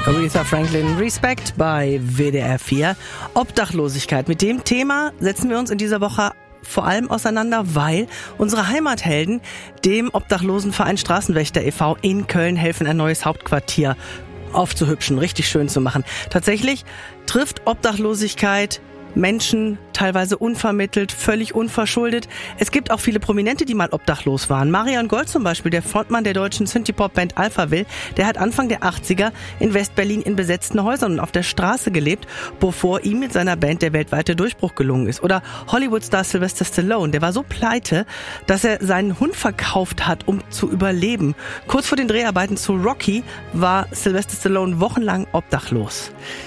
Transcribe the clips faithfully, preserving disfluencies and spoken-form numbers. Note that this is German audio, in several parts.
Aretha Franklin, Respect bei W D R vier. Obdachlosigkeit. Mit dem Thema setzen wir uns in dieser Woche vor allem auseinander, weil unsere Heimathelden dem Obdachlosenverein Straßenwächter e V in Köln helfen, ein neues Hauptquartier aufzuhübschen, richtig schön zu machen. Tatsächlich trifft Obdachlosigkeit Menschen teilweise unvermittelt, völlig unverschuldet. Es gibt auch viele Prominente, die mal obdachlos waren. Marian Gold zum Beispiel, der Frontmann der deutschen Synthie-Pop-Band Alphaville, der hat Anfang der achtziger in West-Berlin in besetzten Häusern und auf der Straße gelebt, bevor ihm mit seiner Band der weltweite Durchbruch gelungen ist. Oder Hollywood-Star Sylvester Stallone, der war so pleite, dass er seinen Hund verkauft hat, um zu überleben. Kurz vor den Dreharbeiten zu Rocky war Sylvester Stallone wochenlang obdachlos.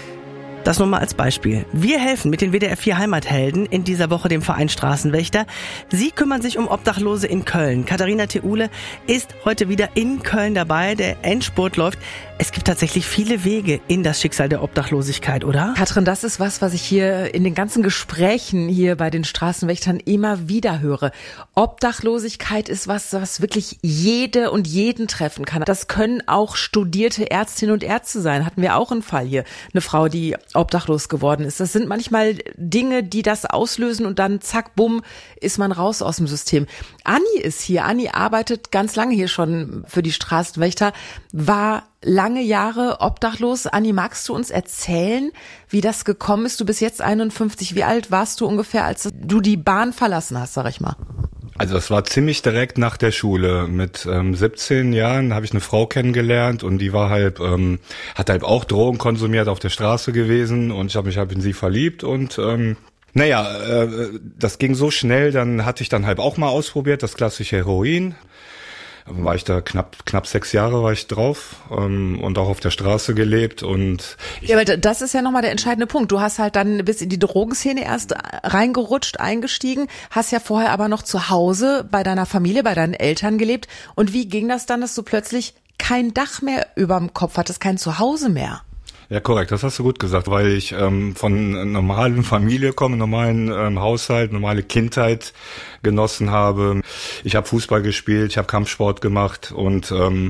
Das nur mal als Beispiel. Wir helfen mit den W D R vier Heimathelden in dieser Woche dem Verein Straßenwächter. Sie kümmern sich um Obdachlose in Köln. Katharina Theule ist heute wieder in Köln dabei. Der Endspurt läuft. Es gibt tatsächlich viele Wege in das Schicksal der Obdachlosigkeit, oder? Katrin, das ist was, was ich hier in den ganzen Gesprächen hier bei den Straßenwächtern immer wieder höre. Obdachlosigkeit ist was, was wirklich jede und jeden treffen kann. Das können auch studierte Ärztinnen und Ärzte sein. Hatten wir auch einen Fall hier. Eine Frau, die obdachlos geworden ist. Das sind manchmal Dinge, die das auslösen und dann zack, bumm, ist man raus aus dem System. Anni ist hier. Anni arbeitet ganz lange hier schon für die Straßenwächter, war lange Jahre obdachlos. Anni, magst du uns erzählen, wie das gekommen ist? Du bist jetzt einundfünfzig. Wie alt warst du ungefähr, als du die Bahn verlassen hast, sag ich mal? Also das war ziemlich direkt nach der Schule. Mit ähm, siebzehn Jahren habe ich eine Frau kennengelernt und die war halt, ähm, hat halt auch Drogen konsumiert, auf der Straße gewesen und ich habe mich halt in sie verliebt und ähm, naja, äh, das ging so schnell, dann hatte ich dann halt auch mal ausprobiert, das klassische Heroin. War ich da knapp knapp sechs Jahre war ich drauf ähm, und auch auf der Straße gelebt und ich ja, aber das ist ja nochmal der entscheidende Punkt. Du hast halt dann bis in die Drogenszene erst reingerutscht, eingestiegen, hast ja vorher aber noch zu Hause bei deiner Familie, bei deinen Eltern gelebt. Und wie ging das dann, dass du plötzlich kein Dach mehr überm Kopf hattest, kein Zuhause mehr? Ja, korrekt, das hast du gut gesagt, weil ich ähm, von einer normalen Familie komme, normalen ähm, Haushalt, normale Kindheit genossen habe. Ich habe Fußball gespielt, ich habe Kampfsport gemacht und ähm,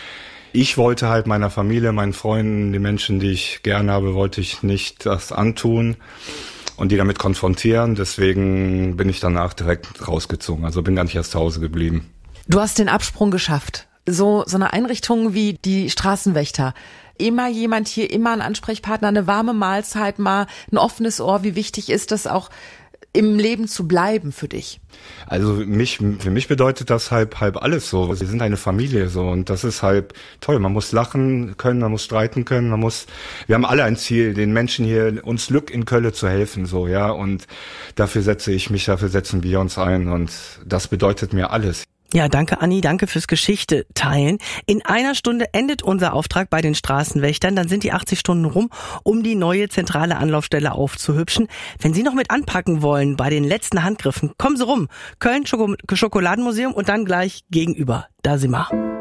ich wollte halt meiner Familie, meinen Freunden, die Menschen, die ich gerne habe, wollte ich nicht das antun und die damit konfrontieren. Deswegen bin ich danach direkt rausgezogen, also bin gar nicht erst zu Hause geblieben. Du hast den Absprung geschafft. So, so eine Einrichtung wie die Straßenwächter. Immer jemand hier, immer ein Ansprechpartner, eine warme Mahlzeit, mal ein offenes Ohr. Wie wichtig ist das auch im Leben zu bleiben für dich? Also mich, für mich bedeutet das halb, halb alles so. Wir sind eine Familie so und das ist halb toll. Man muss lachen können, man muss streiten können, man muss, wir haben alle ein Ziel, den Menschen hier, uns Glück in Köln zu helfen, so, ja. Und dafür setze ich mich, dafür setzen wir uns ein und das bedeutet mir alles. Ja, danke Anni, danke fürs Geschichte teilen. In einer Stunde endet unser Auftrag bei den Straßenwächtern. Dann sind die achtzig Stunden rum, um die neue zentrale Anlaufstelle aufzuhübschen. Wenn Sie noch mit anpacken wollen bei den letzten Handgriffen, kommen Sie rum. Köln Schoko- Schokoladenmuseum und dann gleich gegenüber. Da sind wir.